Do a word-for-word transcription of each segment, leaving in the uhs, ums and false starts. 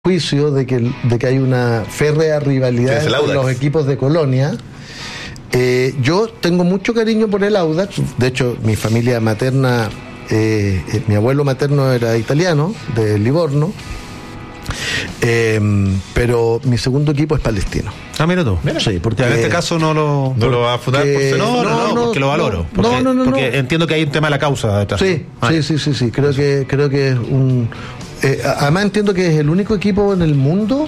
juicio de que, de que hay una férrea rivalidad entre los equipos de Colonia. Eh, yo tengo mucho cariño por el Audax. De hecho, mi familia materna, eh, eh, mi abuelo materno era italiano, de Livorno. Eh, pero mi segundo equipo es Palestino. Ah, mira tú. Mira. Sí, porque en este caso no lo no lo va a fundar por ser. No, no, no, no, porque lo valoro. Porque, no, no, no, porque no. entiendo que hay un tema de la causa detrás. Sí, ah. sí, sí, sí, sí. Creo que creo que es un. Eh, además entiendo que es el único equipo en el mundo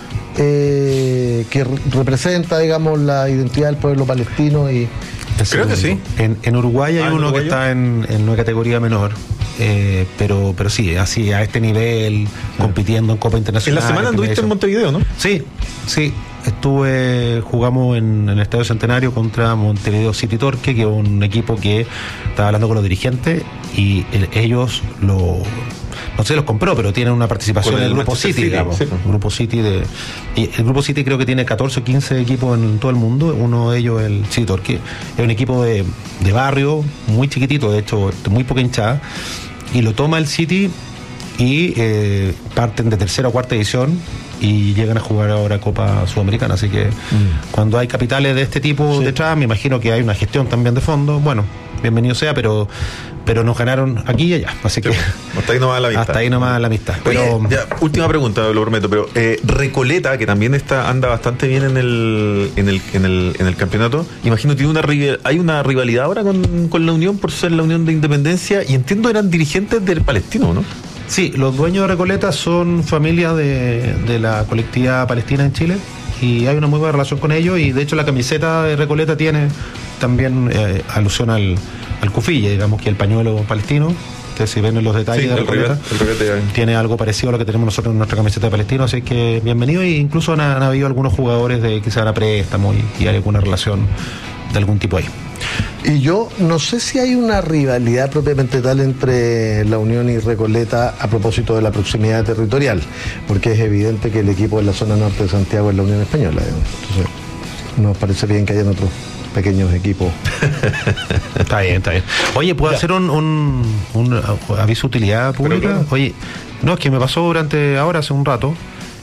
eh, que re- representa, digamos, la identidad del pueblo palestino y. Creo que sí. En, en Uruguay hay ah, uno Uruguayo? que está en, en una categoría menor. Eh, pero pero sí, así a este nivel, compitiendo en Copa Internacional. En la semana anduviste en Montevideo, ¿no? Sí, sí. Estuve, jugamos en, en el Estadio Centenario contra Montevideo City Torque, que es un equipo que estaba hablando con los dirigentes y el, ellos lo, no sé, los compró, pero tienen una participación Con en el el Grupo Manchester City, City, digamos. sí. Grupo City de, y el Grupo City creo que tiene catorce o quince equipos en todo el mundo. Uno de ellos el City Torque. Es un equipo de, de barrio, muy chiquitito, de hecho, de muy poca hinchada, y lo toma el City y eh, parten de tercera o cuarta edición y llegan a jugar ahora Copa Sudamericana, así que mm. cuando hay capitales de este tipo sí. detrás, me imagino que hay una gestión también de fondo. Bueno, bienvenido sea, pero pero nos ganaron aquí y allá, así que hasta ahí nomás la amistad. Hasta ahí nomás la amistad. Pero oye, ya, última pregunta, lo prometo, pero eh, Recoleta, que también está anda bastante bien en el en el en el, en el campeonato, imagino tiene una hay una rivalidad ahora con, con la Unión por ser la Unión de Independencia, y entiendo eran dirigentes del Palestino, ¿no? Sí, los dueños de Recoleta son familias de, de la colectividad palestina en Chile y hay una muy buena relación con ellos, y de hecho la camiseta de Recoleta tiene también eh, alusión al, al cufille, digamos, que el pañuelo palestino. Ustedes si ven en los detalles sí, de Recoleta, el revete, el tiene algo parecido a lo que tenemos nosotros en nuestra camiseta de Palestino, así que bienvenido, e incluso han, han habido algunos jugadores de que se dan a préstamo y, y hay alguna relación de algún tipo ahí. Y yo no sé si hay una rivalidad propiamente tal entre la Unión y Recoleta a propósito de la proximidad territorial, porque es evidente que el equipo de la zona norte de Santiago es la Unión Española. Entonces, nos parece bien que hayan otros pequeños equipos. Está bien, está bien. Oye, ¿puedo ya. hacer un, un, un aviso de utilidad pública? Pero, Oye, no, es que me pasó durante ahora, hace un rato,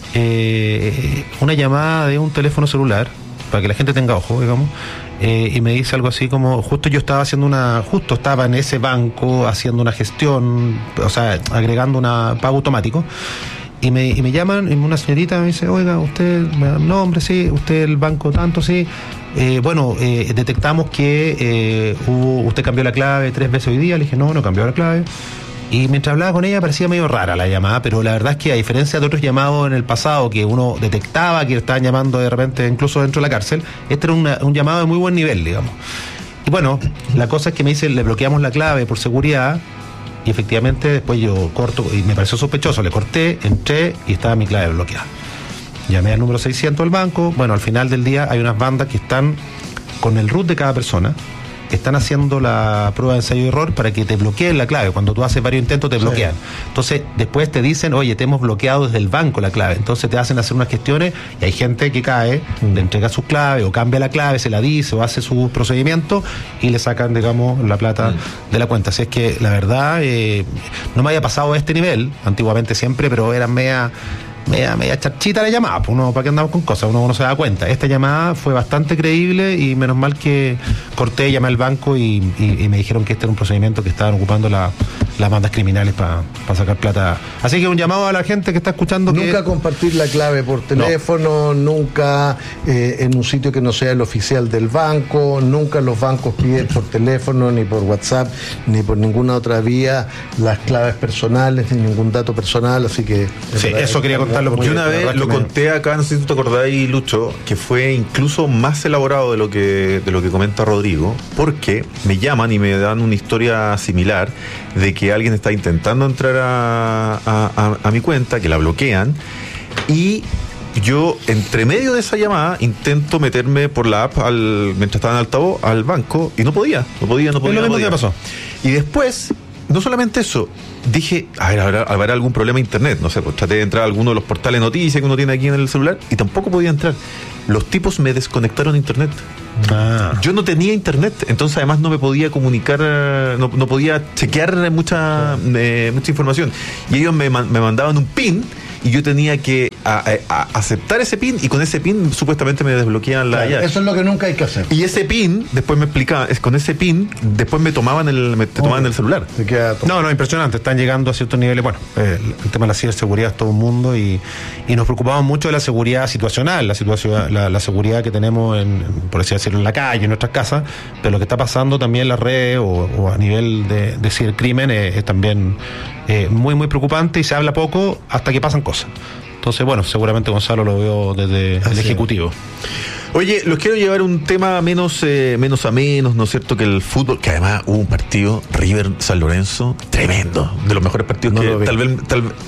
eh, una llamada de un teléfono celular, para que la gente tenga ojo, digamos, eh, y me dice algo así como, justo yo estaba haciendo una, justo estaba en ese banco haciendo una gestión, o sea, agregando un pago automático, y me, y me llaman, y una señorita me dice, oiga, usted, no, hombre, sí, usted el banco tanto, sí, eh, bueno, eh, detectamos que eh, hubo, usted cambió la clave tres veces hoy día. Le dije, no, no cambió la clave. Y mientras hablaba con ella parecía medio rara la llamada, pero la verdad es que a diferencia de otros llamados en el pasado que uno detectaba que estaban llamando de repente incluso dentro de la cárcel, este era una, un llamado de muy buen nivel, digamos. Y bueno, la cosa es que me dice, le bloqueamos la clave por seguridad, y efectivamente después yo corto, y me pareció sospechoso, le corté, entré y estaba mi clave bloqueada. Llamé al número seiscientos del banco. Bueno, al final del día hay unas bandas que están con el root de cada persona, están haciendo la prueba de ensayo y error para que te bloqueen la clave. Cuando tú haces varios intentos te bloquean. Sí. Entonces después te dicen, oye, te hemos bloqueado desde el banco la clave. Entonces te hacen hacer unas gestiones y hay gente que cae, mm. le entrega sus claves o cambia la clave, se la dice o hace su procedimiento y le sacan, digamos, la plata mm. de la cuenta. Así es que la verdad eh, no me había pasado a este nivel, antiguamente siempre, pero eran media... media, media charchita la llamada, pues uno, ¿para qué andamos con cosas? Uno no se da cuenta. Esta llamada fue bastante creíble y menos mal que corté, llamé al banco y, y, y me dijeron que este era un procedimiento que estaban ocupando la, las bandas criminales para pa sacar plata. Así que un llamado a la gente que está escuchando. Nunca que... compartir la clave por teléfono, no. nunca eh, en un sitio que no sea el oficial del banco, nunca los bancos piden por teléfono, ni por WhatsApp, ni por ninguna otra vía las claves personales, ni ningún dato personal, así que... Sí, verdad, eso quería contar. Porque una vez lo conté acá, no sé si tú te acordáis, Lucho, que fue incluso más elaborado de lo que de lo que comenta Rodrigo, porque me llaman y me dan una historia similar de que alguien está intentando entrar a, a, a, a mi cuenta, que la bloquean, y yo, entre medio de esa llamada, intento meterme por la app, al, mientras estaba en altavoz, al banco, y no podía, no podía, no podía. Es lo mismo no podía. que pasó. Y después... No solamente eso, dije, a ver, ¿habrá, habrá algún problema de internet? No sé, pues traté de entrar a alguno de los portales de noticias que uno tiene aquí en el celular y tampoco podía entrar. Los tipos me desconectaron internet. Ah. Yo no tenía internet, entonces además no me podía comunicar, no, no podía chequear mucha, eh, mucha información. Y ellos me, me mandaban un pin y yo tenía que a, a, a aceptar ese PIN, y con ese PIN supuestamente me desbloqueaban la claro, llave. Eso es lo que nunca hay que hacer. Y ese PIN, después me explicaban, es con ese PIN, después me tomaban el, me, te tomaban oh, el celular. No, no, impresionante, están llegando a ciertos niveles. Bueno, eh, el tema de la ciberseguridad es todo un mundo, y, y nos preocupamos mucho de la seguridad situacional, la situación, la, la seguridad que tenemos en, por así decirlo, en la calle, en nuestras casas, pero lo que está pasando también en las redes o, o a nivel de, de cibercrimen es, es también eh, muy muy preocupante, y se habla poco hasta que pasan cosas. Entonces, bueno, seguramente Gonzalo lo veo desde Así el Ejecutivo. Es. Oye, los quiero llevar a un tema menos eh, menos a menos, ¿no es cierto?, que el fútbol, que además hubo un partido River-San Lorenzo tremendo, de los mejores partidos no que tal vez tal vez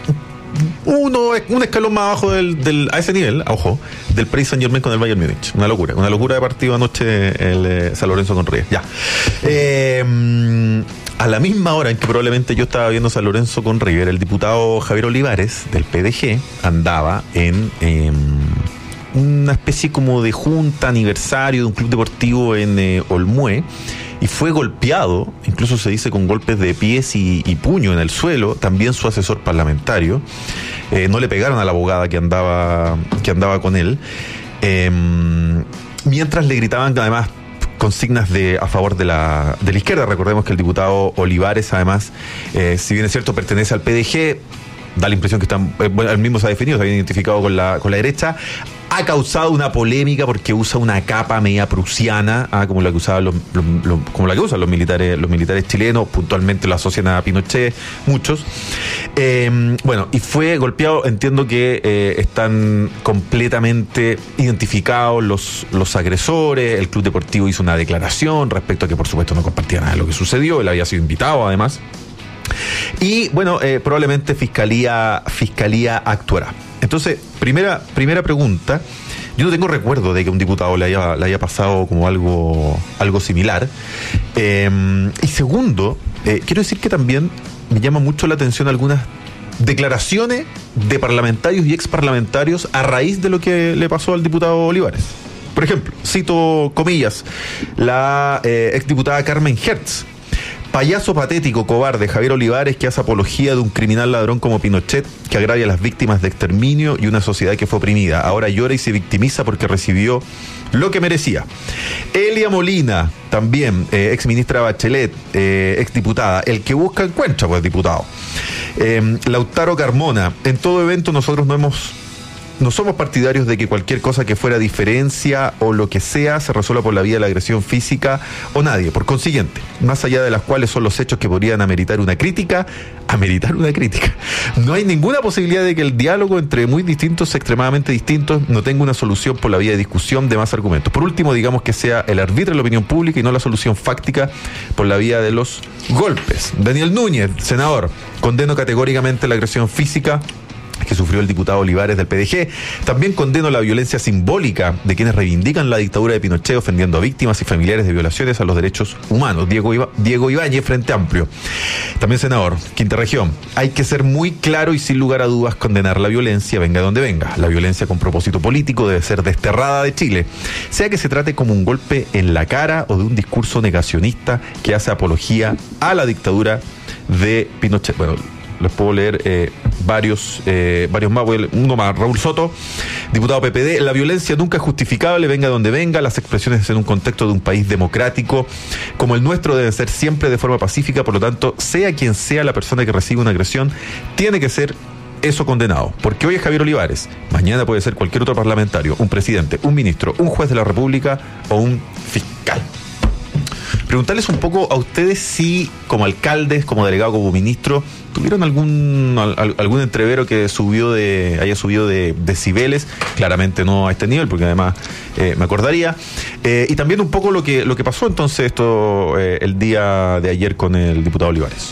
uno un escalón más abajo del, del a ese nivel, ojo, del Paris Saint-Germain con el Bayern Múnich. Una locura, una locura de partido anoche el eh, San Lorenzo con River. Ya. Eh, a la misma hora en que probablemente yo estaba viendo San Lorenzo con River, el diputado Javier Olivares del P D G andaba en eh, una especie como de junta aniversario de un club deportivo en eh, Olmué, y fue golpeado, incluso se dice con golpes de pies y, y puño en el suelo, también su asesor parlamentario. Eh, no le pegaron a la abogada que andaba, que andaba con él, eh, mientras le gritaban además consignas de a favor de la, de la izquierda. Recordemos que el diputado Olivares, además, eh, si bien es cierto, pertenece al P D G, da la impresión que están, eh, bueno, él mismo se ha definido, se ha identificado con la, con la derecha. Ha causado una polémica porque usa una capa media prusiana, ah, como la que usaban los, los, los, como la que usan los militares, los militares chilenos, puntualmente lo asocian a Pinochet, muchos. Eh, bueno, y fue golpeado. Entiendo que eh, están completamente identificados los, los agresores. El club deportivo hizo una declaración respecto a que, por supuesto, no compartía nada de lo que sucedió. Él había sido invitado, además. Y bueno, eh, probablemente Fiscalía, Fiscalía actuará. Entonces, primera, primera pregunta. Yo no tengo recuerdo de que un diputado le haya, le haya pasado como algo, algo similar. Eh, y segundo, eh, quiero decir que también me llama mucho la atención algunas declaraciones de parlamentarios y exparlamentarios a raíz de lo que le pasó al diputado Olivares. Por ejemplo, cito comillas, la eh, exdiputada Carmen Hertz: payaso patético, cobarde, Javier Olivares, que hace apología de un criminal ladrón como Pinochet, que agravia a las víctimas de exterminio y una sociedad que fue oprimida. Ahora llora y se victimiza porque recibió lo que merecía. Elia Molina, también, eh, ex ministra Bachelet, eh, ex diputada. El que busca encuentra, pues, diputado. Eh, Lautaro Carmona: en todo evento nosotros no hemos... No somos partidarios de que cualquier cosa que fuera diferencia o lo que sea se resuelva por la vía de la agresión física o nadie. Por consiguiente, más allá de las cuales son los hechos que podrían ameritar una crítica, ameritar una crítica, no hay ninguna posibilidad de que el diálogo entre muy distintos, extremadamente distintos, no tenga una solución por la vía de discusión de más argumentos. Por último, digamos que sea el árbitro de la opinión pública y no la solución fáctica por la vía de los golpes. Daniel Núñez, senador: condeno categóricamente la agresión física que sufrió el diputado Olivares del P D G. También condeno la violencia simbólica de quienes reivindican la dictadura de Pinochet, ofendiendo a víctimas y familiares de violaciones a los derechos humanos. Diego, Iba, Diego Ibáñez, Frente Amplio. También senador, Quinta Región: hay que ser muy claro y sin lugar a dudas condenar la violencia, venga de donde venga. La violencia con propósito político debe ser desterrada de Chile, sea que se trate como un golpe en la cara o de un discurso negacionista que hace apología a la dictadura de Pinochet. Bueno, les puedo leer eh, varios eh, varios más, uno más. Raúl Soto, diputado P P D: la violencia nunca es justificable, venga donde venga. Las expresiones en un contexto de un país democrático como el nuestro deben ser siempre de forma pacífica, por lo tanto, sea quien sea la persona que recibe una agresión, tiene que ser eso condenado, porque hoy es Javier Olivares, mañana puede ser cualquier otro parlamentario, un presidente, un ministro, un juez de la República o un fiscal. Preguntarles un poco a ustedes si, como alcaldes, como delegado, como ministro, tuvieron algún al, algún entrevero que subió de haya subido de decibeles. Claramente no a este nivel, porque además eh, me acordaría. Eh, y también un poco lo que lo que pasó entonces esto eh, el día de ayer con el diputado Olivares.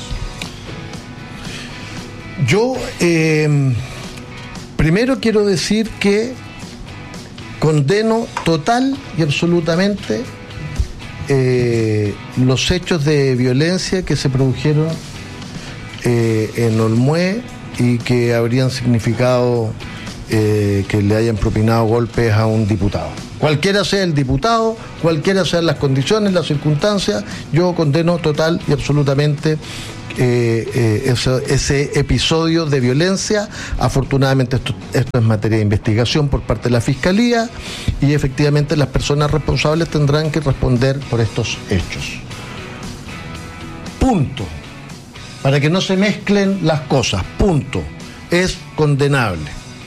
Yo eh, primero quiero decir que condeno total y absolutamente Eh, los hechos de violencia que se produjeron eh, en Olmué y que habrían significado eh, que le hayan propinado golpes a un diputado. Cualquiera sea el diputado, cualquiera sean las condiciones, las circunstancias, yo condeno total y absolutamente eh, eh, eso, ese episodio de violencia. Afortunadamente esto, esto es materia de investigación por parte de la Fiscalía y efectivamente las personas responsables tendrán que responder por estos hechos. Punto. Para que no se mezclen las cosas. Punto. Es condenable.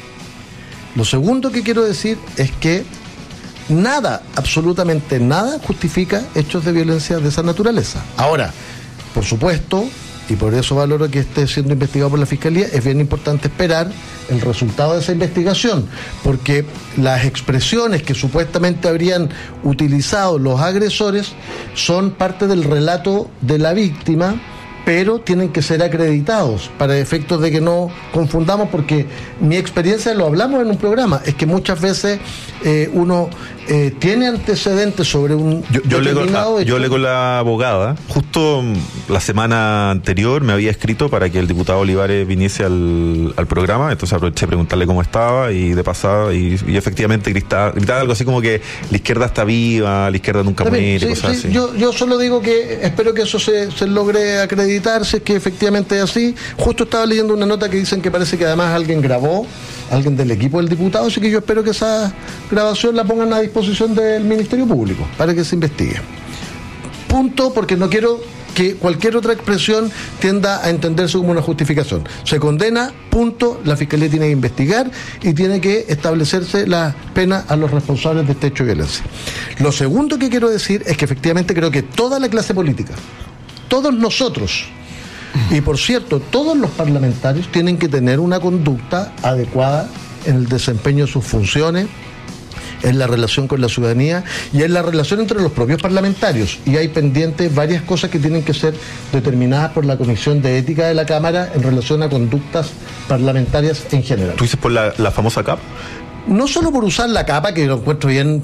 Lo segundo que quiero decir es que nada, absolutamente nada, justifica hechos de violencia de esa naturaleza. Ahora, por supuesto, y por eso valoro que esté siendo investigado por la Fiscalía, es bien importante esperar el resultado de esa investigación, porque las expresiones que supuestamente habrían utilizado los agresores son parte del relato de la víctima, pero tienen que ser acreditados para efectos de que no confundamos, porque mi experiencia, lo hablamos en un programa, es que muchas veces eh, uno eh, tiene antecedentes sobre un yo, yo determinado hecho. Yo hablé con la abogada, justo la semana anterior me había escrito para que el diputado Olivares viniese al, al programa, entonces aproveché a preguntarle cómo estaba y de pasada, y, y efectivamente gritaba, gritaba algo así como que la izquierda está viva, la izquierda nunca muere, sí, cosas sí, así. Yo, yo solo digo que espero que eso se, se logre acreditar, si es que efectivamente es así. Justo estaba leyendo una nota que dicen que parece que además alguien grabó, alguien del equipo del diputado, así que yo espero que esa grabación la pongan a disposición del Ministerio Público para que se investigue. Punto, porque no quiero que cualquier otra expresión tienda a entenderse como una justificación. Se condena, punto, la Fiscalía tiene que investigar y tiene que establecerse la pena a los responsables de este hecho de violencia. Lo segundo que quiero decir es que efectivamente creo que toda la clase política, todos nosotros, y por cierto, todos los parlamentarios tienen que tener una conducta adecuada en el desempeño de sus funciones, en la relación con la ciudadanía y en la relación entre los propios parlamentarios. Y hay pendientes varias cosas que tienen que ser determinadas por la Comisión de Ética de la Cámara en relación a conductas parlamentarias en general. ¿Tú dices por la, la famosa capa? No solo por usar la capa, que lo encuentro bien,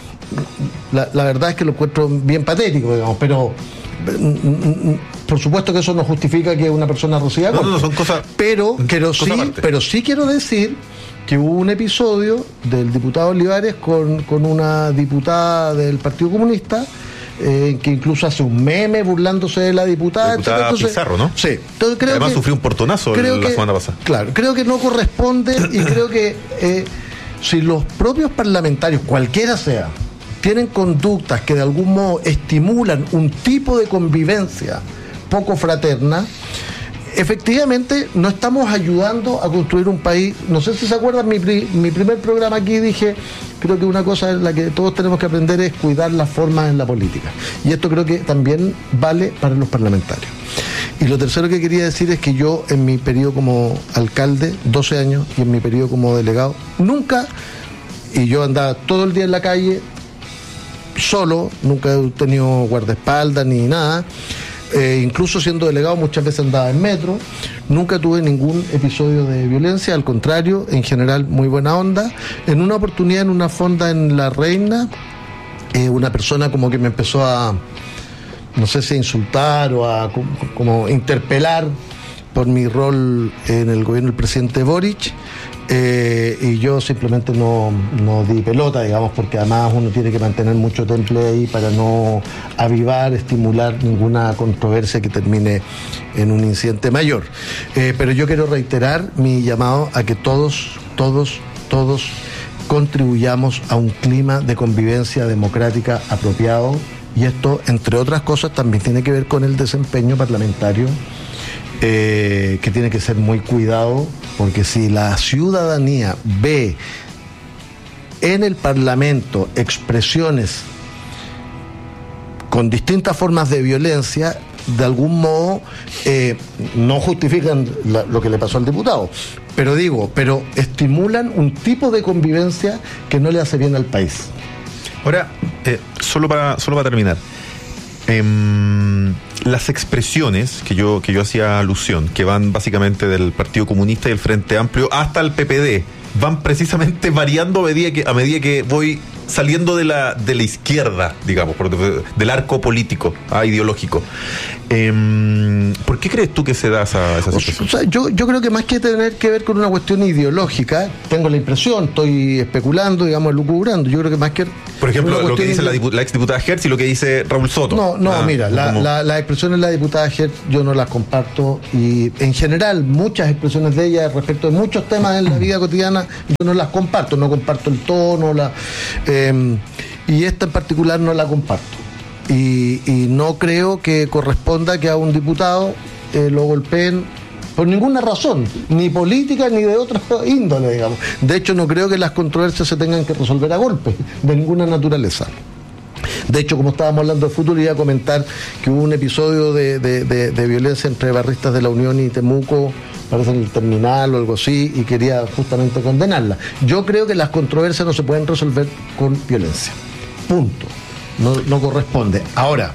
la, la verdad es que lo encuentro bien patético, digamos, pero por supuesto que eso no justifica que una persona reciba no, no, no, son cosas, pero, pero, sí, pero sí quiero decir que hubo un episodio del diputado Olivares con, con una diputada del Partido Comunista, eh, que incluso hace un meme burlándose de la diputada. La diputada entonces, Pizarro, ¿no? Sí. Entonces, creo Además que, sufrió un portonazo creo la que, semana pasada. Claro, creo que no corresponde y creo que eh, si los propios parlamentarios, cualquiera sea, tienen conductas que de algún modo estimulan un tipo de convivencia poco fraterna, efectivamente no estamos ayudando a construir un país. No sé si se acuerdan, mi, mi primer programa aquí dije, creo que una cosa en la que todos tenemos que aprender es cuidar las formas en la política, y esto creo que también vale para los parlamentarios. Y lo tercero que quería decir es que yo en mi periodo como alcalde, doce años, y en mi periodo como delegado, nunca, y yo andaba todo el día en la calle solo, nunca he tenido guardaespaldas ni nada. Eh, incluso siendo delegado muchas veces andaba en metro, nunca tuve ningún episodio de violencia, al contrario, en general muy buena onda. En una oportunidad en una fonda en La Reina, eh, una persona como que me empezó a, no sé si a insultar o a como, como interpelar por mi rol en el gobierno del presidente Boric. Eh, y yo simplemente no, no di pelota, digamos, porque además uno tiene que mantener mucho temple ahí para no avivar, estimular ninguna controversia que termine en un incidente mayor. Eh, pero yo quiero reiterar mi llamado a que todos, todos, todos contribuyamos a un clima de convivencia democrática apropiado, y esto, entre otras cosas, también tiene que ver con el desempeño parlamentario, Eh, que tiene que ser muy cuidado, porque si la ciudadanía ve en el Parlamento expresiones con distintas formas de violencia, de algún modo eh, no justifican la, lo que le pasó al diputado, pero digo, pero estimulan un tipo de convivencia que no le hace bien al país. Ahora, eh, solo para solo para terminar, eh, las expresiones que yo que yo hacía alusión, que van básicamente del Partido Comunista y el Frente Amplio hasta el P P D, van precisamente variando a medida que, a medida que voy saliendo de la de la izquierda, digamos, por, del arco político, ah, ideológico. Eh, ¿Por qué crees tú que se da esa, esa situación? O sea, yo, yo creo que más que tener que ver con una cuestión ideológica, tengo la impresión, estoy especulando, digamos, lucubrando, yo creo que más que... Por ejemplo, lo que dice la, dipu- la exdiputada Hertz y lo que dice Raúl Soto. No, no, ah, mira, la, como... la, las expresiones de la diputada Hertz yo no las comparto, y en general muchas expresiones de ella respecto de muchos temas en la vida cotidiana yo no las comparto, no comparto el tono, la, eh, y esta en particular no la comparto. Y, y no creo que corresponda que a un diputado eh, lo golpeen por ninguna razón, ni política ni de otra índole, digamos. De hecho, no creo que las controversias se tengan que resolver a golpes, de ninguna naturaleza. De hecho, como estábamos hablando de fútbol, iba a comentar que hubo un episodio de, de, de, de violencia entre barristas de la Unión y Temuco, parece en el terminal o algo así, y quería justamente condenarla. Yo creo que las controversias no se pueden resolver con violencia. Punto. No, no corresponde. Ahora,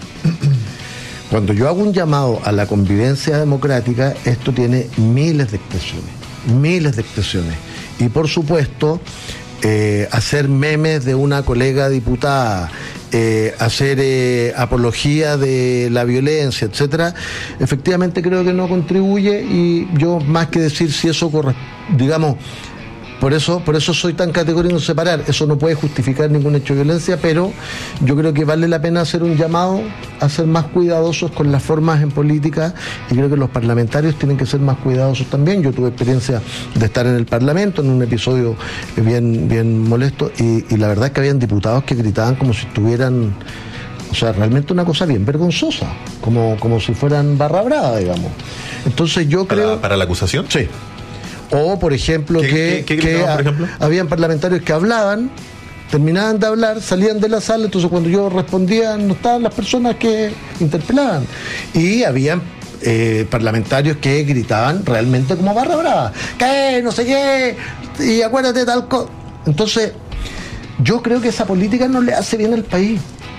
cuando yo hago un llamado a la convivencia democrática, esto tiene miles de expresiones, miles de expresiones. Y por supuesto, eh, hacer memes de una colega diputada, eh, hacer eh, apología de la violencia, etcétera, efectivamente creo que no contribuye, y yo más que decir si eso corresponde, digamos, Por eso, por eso soy tan categórico en separar. Eso no puede justificar ningún hecho de violencia, pero yo creo que vale la pena hacer un llamado a ser más cuidadosos con las formas en política, y creo que los parlamentarios tienen que ser más cuidadosos también. Yo tuve experiencia de estar en el Parlamento en un episodio bien, bien molesto, y, y la verdad es que habían diputados que gritaban como si estuvieran... O sea, realmente una cosa bien vergonzosa, como, como si fueran barra brava, digamos. Entonces yo creo... ¿Para, para la acusación? Sí. O, por ejemplo, ¿Qué, que, qué, qué que gritaban, por ejemplo? A, habían parlamentarios que hablaban, terminaban de hablar, salían de la sala, entonces cuando yo respondía no estaban las personas que interpelaban. Y habían eh, parlamentarios que gritaban realmente como barra brava. ¿Qué? No sé qué. Y acuérdate tal cosa. Entonces, yo creo que esa política no le hace bien al país.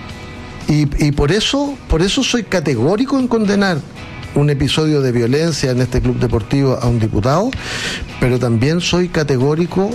Y, y por eso, por eso soy categórico en condenar un episodio de violencia en este club deportivo a un diputado, pero también soy categórico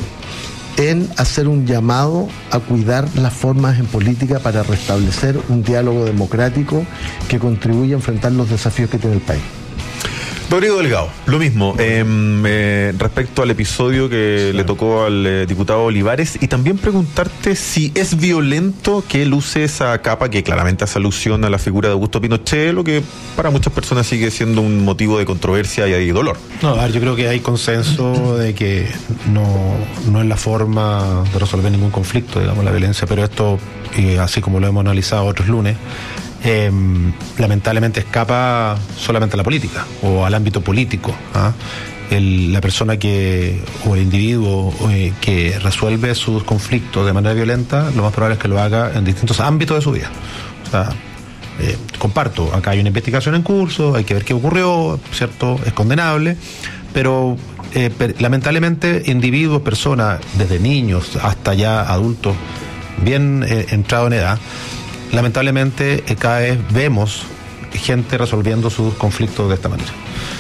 en hacer un llamado a cuidar las formas en política para restablecer un diálogo democrático que contribuya a enfrentar los desafíos que tiene el país. Rodrigo Delgado, lo mismo, eh, eh, respecto al episodio que sí. le tocó al eh, diputado Olivares, y también preguntarte si es violento que él use esa capa que claramente hace alusión a la figura de Augusto Pinochet, lo que para muchas personas sigue siendo un motivo de controversia y de dolor. No, a ver, yo creo que hay consenso de que no, no es la forma de resolver ningún conflicto, digamos, la violencia, pero esto, eh, así como lo hemos analizado otros lunes, Eh, lamentablemente escapa solamente a la política o al ámbito político. ¿ah? El, la persona que o el individuo eh, que resuelve sus conflictos de manera violenta, lo más probable es que lo haga en distintos ámbitos de su vida. O sea, eh, comparto, acá hay una investigación en curso, hay que ver qué ocurrió, ¿cierto? Es condenable, pero eh, per, lamentablemente individuos, personas, desde niños hasta ya adultos bien eh, entrado en edad, lamentablemente eh, cada vez vemos gente resolviendo sus conflictos de esta manera.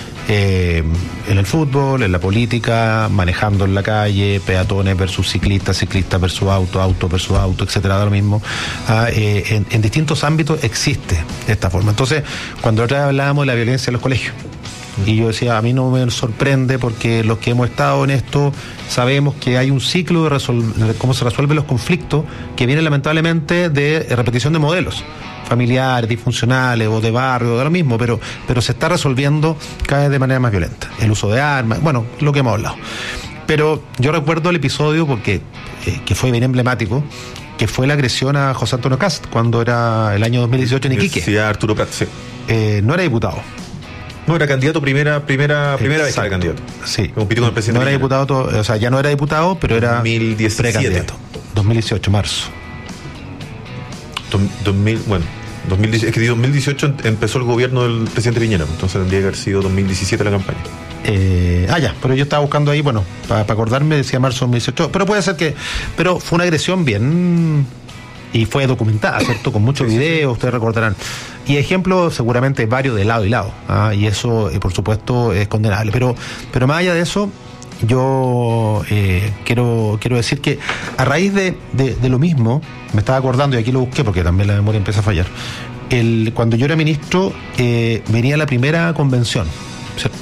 Eh, en el fútbol, en la política, manejando en la calle, peatones versus ciclistas, ciclistas versus auto, auto versus auto, etcétera, da lo mismo. Ah, eh, en, en distintos ámbitos existe esta forma. Entonces, cuando otra vez hablábamos de la violencia en los colegios, y yo decía, a mí no me sorprende porque los que hemos estado en esto sabemos que hay un ciclo de, resol- de cómo se resuelven los conflictos que viene lamentablemente de repetición de modelos familiares, disfuncionales o de barrio, da lo mismo, pero, pero se está resolviendo cada vez de manera más violenta. El uso de armas, bueno, lo que hemos hablado. Pero yo recuerdo el episodio porque eh, que fue bien emblemático, que fue la agresión a José Antonio Cast cuando era el año dos mil dieciocho en Iquique. Sí, a Arturo Prat, sí. Eh, no era diputado. No, era candidato primera primera primera vez que era candidato. Sí. Compitió con el presidente. No era diputado, todo, o sea, ya no era diputado, pero era dos mil diecisiete. Precandidato. dos mil dieciocho, marzo. dos mil, bueno, dos mil dieciocho, es que dos mil dieciocho empezó el gobierno del presidente Piñera, entonces tendría que haber sido dos mil diecisiete la campaña. Eh, ah, ya, pero yo estaba buscando ahí, bueno, para pa acordarme, decía marzo dos mil dieciocho, pero puede ser que, pero fue una agresión bien, y fue documentada, ¿cierto? Con muchos sí, videos, sí, sí. Ustedes recordarán. Y ejemplos seguramente varios de lado y lado, ¿ah? Y eso, eh, por supuesto, es condenable. Pero, pero más allá de eso, yo eh, quiero quiero decir que a raíz de, de, de lo mismo, me estaba acordando, y aquí lo busqué porque también la memoria empieza a fallar, el, cuando yo era ministro eh, venía la primera convención, ¿cierto?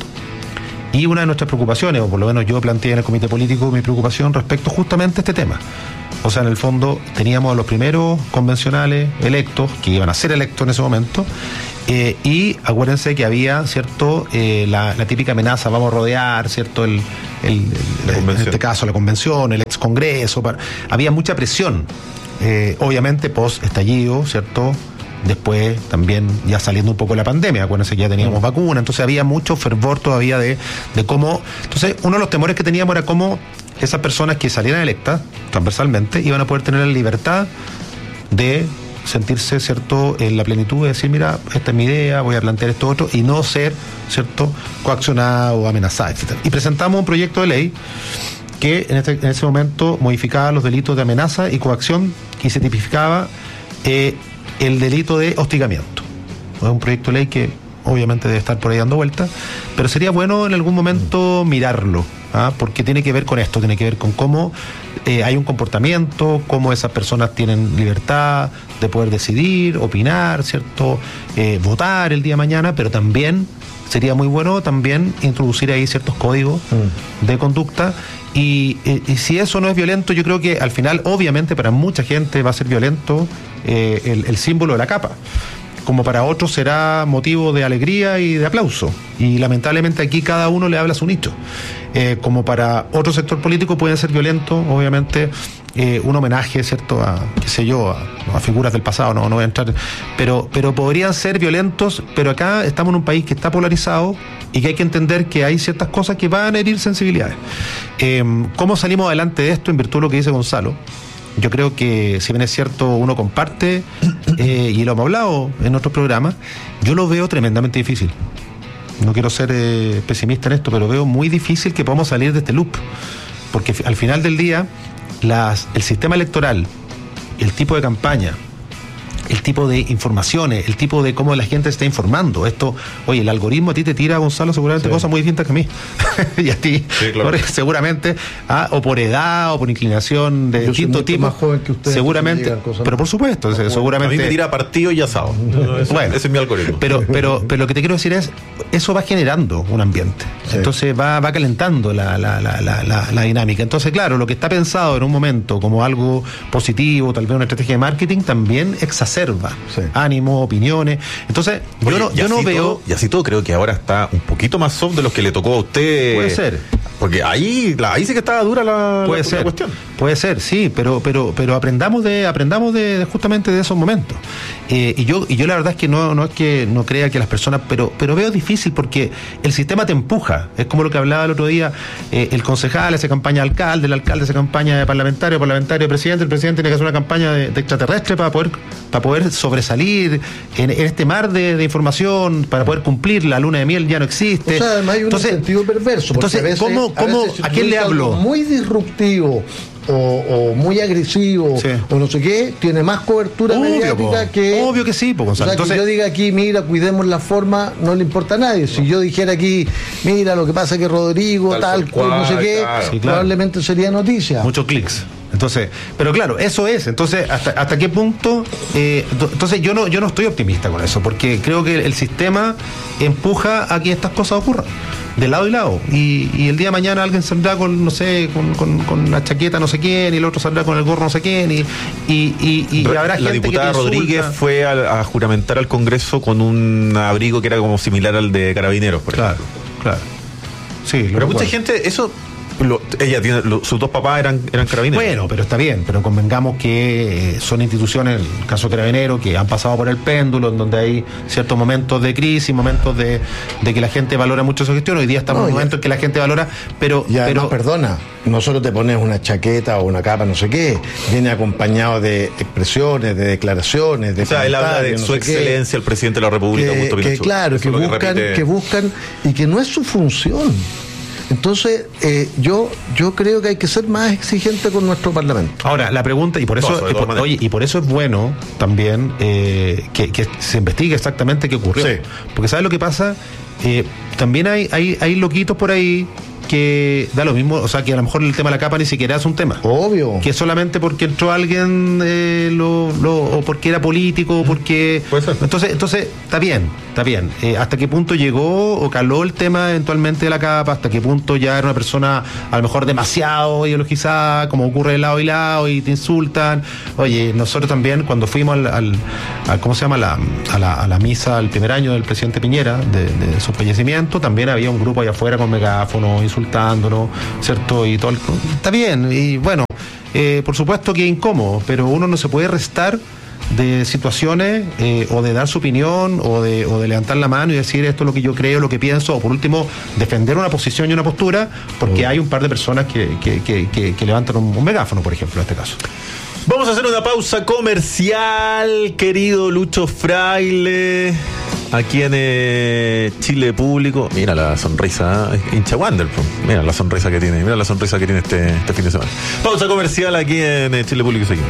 Y una de nuestras preocupaciones, o por lo menos yo planteé en el comité político mi preocupación respecto justamente a este tema. O sea, en el fondo teníamos a los primeros convencionales electos, que iban a ser electos en ese momento, eh, y acuérdense que había, ¿cierto?, eh, la, la típica amenaza, vamos a rodear, ¿cierto?, el, el, el en este caso la convención, el ex congreso, para, había mucha presión, eh, obviamente post estallido, ¿cierto?, después también ya saliendo un poco de la pandemia, acuérdense que ya teníamos mm. vacuna, entonces había mucho fervor todavía de, de cómo, entonces uno de los temores que teníamos era cómo esas personas que salieran electas transversalmente iban a poder tener la libertad de sentirse, ¿cierto?, en la plenitud de decir, mira, esta es mi idea, voy a plantear esto otro, y no ser, ¿cierto?, coaccionado o amenazado, etcétera. Y presentamos un proyecto de ley que en, este, en ese momento modificaba los delitos de amenaza y coacción y se tipificaba eh, el delito de hostigamiento. Es un proyecto de ley que obviamente debe estar por ahí dando vueltas, pero sería bueno en algún momento mirarlo, ¿ah? Porque tiene que ver con esto, tiene que ver con cómo eh, hay un comportamiento, cómo esas personas tienen libertad de poder decidir, opinar, ¿cierto?, eh, votar el día de mañana, pero también sería muy bueno también introducir ahí ciertos códigos mm. de conducta. Y, y, y si eso no es violento, yo creo que al final, obviamente, para mucha gente va a ser violento eh, el, el símbolo de la capa, como para otros será motivo de alegría y de aplauso. Y lamentablemente aquí cada uno le habla a su nicho. Eh, como para otro sector político puede ser violento, obviamente, eh, un homenaje, ¿cierto?, a, qué sé yo, a, a figuras del pasado, no, no voy a entrar, pero, pero podrían ser violentos, pero acá estamos en un país que está polarizado y que hay que entender que hay ciertas cosas que van a herir sensibilidades. Eh, ¿Cómo salimos adelante de esto en virtud de lo que dice Gonzalo? Yo creo que, si bien es cierto, uno comparte, eh, y lo hemos hablado en otros programas, yo lo veo tremendamente difícil. No quiero ser eh, pesimista en esto, pero veo muy difícil que podamos salir de este loop. Porque al final del día, las, el sistema electoral, el tipo de campaña, el tipo de informaciones, el tipo de cómo la gente está informando. Esto, oye, el algoritmo a ti te tira, Gonzalo, seguramente sí. cosas muy distintas que a mí. Y a ti, sí, claro. seguramente, ah, o por edad, o por inclinación de Yo distinto tipo. Más joven que usted, seguramente, pero por supuesto, no, seguramente. A mí me tira partido y asado. No, ese, bueno, ese es mi algoritmo. Pero, pero, pero lo que te quiero decir es, eso va generando un ambiente. Sí. Entonces va, va calentando la, la, la, la, la, la dinámica. Entonces, claro, lo que está pensado en un momento como algo positivo, tal vez una estrategia de marketing, también exacerba Sí. ánimo, opiniones. Entonces, Oye, yo no, yo no veo. Todo, y así todo, creo que ahora está un poquito más soft de los que le tocó a usted. Puede ser. Porque ahí, la, ahí sí que estaba dura la, puede la, ser, la cuestión. Puede ser, sí, pero, pero, pero aprendamos de, aprendamos de, de justamente de esos momentos. Eh, y yo, y yo la verdad es que no, no es que no crea que las personas, pero, pero veo difícil porque el sistema te empuja. Es como lo que hablaba el otro día, eh, el concejal hace campaña de alcalde, el alcalde hace campaña de parlamentario, parlamentario de presidente, el presidente tiene que hacer una campaña de, de extraterrestre para poder, para poder sobresalir en, en este mar de, de información, para poder cumplir la luna de miel ya no existe. O sea, además hay un entonces, sentido perverso. Entonces, a veces, ¿cómo, cómo, a, veces, ¿a quién le hablo? Muy disruptivo o, o muy agresivo sí. o no sé qué, tiene más cobertura obvio, mediática po. que... Obvio que sí, po, Gonzalo. O sea, Entonces, que yo diga aquí, mira, cuidemos la forma, no le importa a nadie. Si no. yo dijera aquí, mira, lo que pasa es que Rodrigo, tal, tal cual, no sé qué, claro. sí, claro. probablemente sería noticia. Muchos clics. Entonces, pero claro, eso es. Entonces, ¿hasta, hasta qué punto? Eh, entonces, yo no, yo no estoy optimista con eso, porque creo que el sistema empuja a que estas cosas ocurran, de lado y lado. Y, y el día de mañana alguien saldrá con, no sé, con, con, con la chaqueta no sé quién, y el otro saldrá con el gorro no sé quién, y, y, y, y Re, habrá la gente diputada que Rodríguez fue a, a juramentar al Congreso con un abrigo que era como similar al de Carabineros, por claro, ejemplo. Claro, sí. Pero mucha gente, eso... Lo, ella tiene, lo, sus dos papás eran, eran carabineros. Bueno, pero está bien, pero convengamos que son instituciones, en el caso carabinero, que han pasado por el péndulo, en donde hay ciertos momentos de crisis, momentos de, de que la gente valora mucho su gestión. Hoy día estamos en un momento en que la gente valora, pero... Ya, pero no, perdona, no solo te pones una chaqueta o una capa, no sé qué, viene acompañado de expresiones, de declaraciones, de... O sea, él habla de no su excelencia, qué, el presidente de la República, que, Augusto que claro, que buscan, que, que buscan, y que no es su función. Entonces, eh, yo yo creo que hay que ser más exigente con nuestro Parlamento. Ahora, la pregunta, y por eso, no, y por, oye, y por eso es bueno también eh, que, que se investigue exactamente qué ocurrió. Sí. Porque ¿sabes lo que pasa? Eh, también hay, hay, hay loquitos por ahí que da lo mismo, o sea, que a lo mejor el tema de la capa ni siquiera es un tema. Obvio. Que solamente porque entró alguien eh, lo, lo, o porque era político, o porque... Puede ser. Entonces, entonces está bien, está bien. Eh, ¿Hasta qué punto llegó o caló el tema eventualmente de la capa? ¿Hasta qué punto ya era una persona a lo mejor demasiado ideologizada, como ocurre de lado y lado, y te insultan? Oye, nosotros también cuando fuimos al, al, al ¿cómo se llama? La, a, la, a la misa el primer año del presidente Piñera, de, de su fallecimiento, también había un grupo allá afuera con megáfonos, insultándonos, ¿cierto? Y todo el, está bien, y bueno, eh, por supuesto que es incómodo, pero uno no se puede restar de situaciones eh, o de dar su opinión o de, o de levantar la mano y decir esto es lo que yo creo, lo que pienso, o por último defender una posición y una postura porque hay un par de personas que, que, que, que, que levantan un, un megáfono, por ejemplo, en este caso. Vamos a hacer una pausa comercial, querido Lucho Fraile, aquí en eh, Chile Público. Mira la sonrisa, eh, hincha Wander, mira la sonrisa que tiene, mira la sonrisa que tiene este, este fin de semana. Pausa comercial aquí en eh, Chile Público y seguimos.